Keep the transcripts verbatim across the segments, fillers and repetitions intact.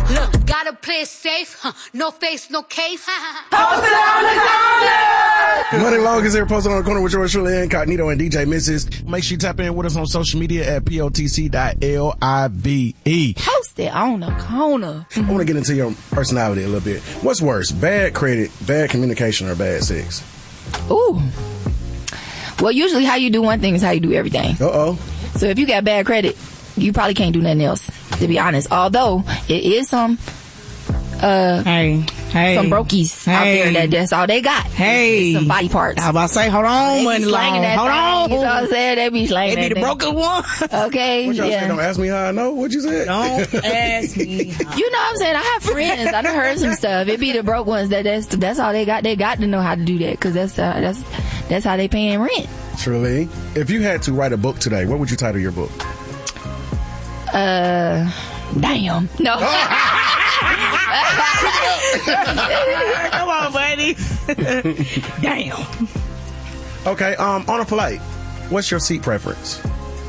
Look, gotta play it safe. Huh. No face, no case. Posted on the corner. Money Long is here, posted on the corner with yours truly, Incognito and D J Missus. Make sure you tap in with us on social media at P O T C dot L I V E. Posted on the corner. I want to get into your personality a little bit. What's worse, bad credit, bad communication, or bad sex? Ooh. Well, usually how you do one thing is how you do everything. Uh-oh. So if you got bad credit, you probably can't do nothing else, to be honest. Although, it is some, uh, hey, hey, some brokies hey. out there that that's all they got. Hey. Some body parts. I was about to say, hold on, Money Long. Hold thing, on. You know what I'm saying? They be slanging They be the that broken one. Okay. What y'all yeah. say? Don't ask me how I know. What you said? Don't ask me how. You know what I'm saying? I have friends. I done heard some stuff. It be the broke ones that that's, that's all they got. They got to know how to do that because that's, uh, that's, that's how they paying rent. Truly. If you had to write a book today, what would you title your book? Uh, damn. No. Come on, buddy. Damn. Okay, um, on a flight, what's your seat preference?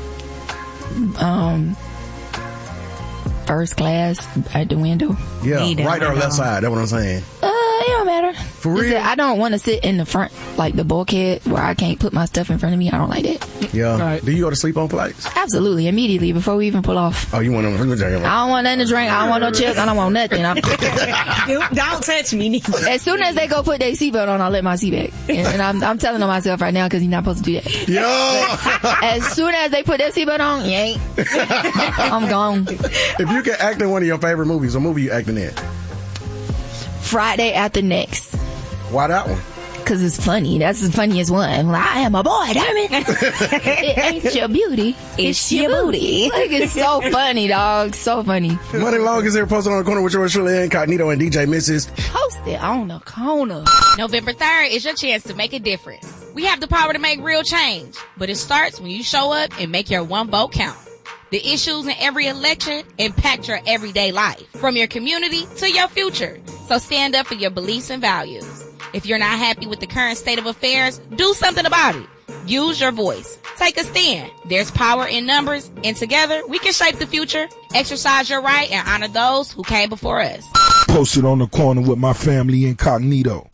Um, first class at the window. Yeah, Neither, right or I left don't. side, that's what I'm saying. Uh, it don't matter. For real? Listen, I don't want to sit in the front, like the bulkhead, where I can't put my stuff in front of me. I don't like that. Yeah. Right. Do you go to sleep on flights? Absolutely, immediately, before we even pull off. Oh, you want to... I don't want nothing to drink. I don't want no chips. I don't want nothing. I'm, Don't, don't touch me. Neither. as soon as they go put their seatbelt on, I'll let my seat back. And, and I'm, I'm telling on myself right now because you're not supposed to do that. Yo! As soon as they put their seatbelt on, you ain't. I'm gone. If you could act in one of your favorite movies, what movie you acting in? Friday After Next. Why that one? Because it's funny. That's the funniest one. Like, I am a boy, damn it. It ain't your beauty. It's your booty. Like, it's so funny, dog. So funny. Money Long is here, posted on the corner with yours truly, Incognito and D J Missus. Posted on the corner. November third is your chance to make a difference. We have the power to make real change, but it starts when you show up and make your one vote count. The issues in every election impact your everyday life, from your community to your future. So stand up for your beliefs and values. If you're not happy with the current state of affairs, do something about it. Use your voice. Take a stand. There's power in numbers, and together we can shape the future. Exercise your right and honor those who came before us. Posted on the corner with my family, Incognito.